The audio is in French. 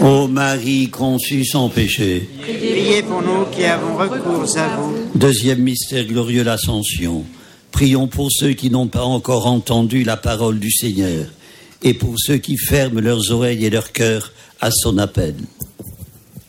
Ô Marie conçue sans péché, Priez pour nous qui avons recours à vous. deuxième mystère glorieux, l'Ascension. Prions pour ceux qui n'ont pas encore entendu la parole du Seigneur et pour ceux qui ferment leurs oreilles et leur cœur à son appel.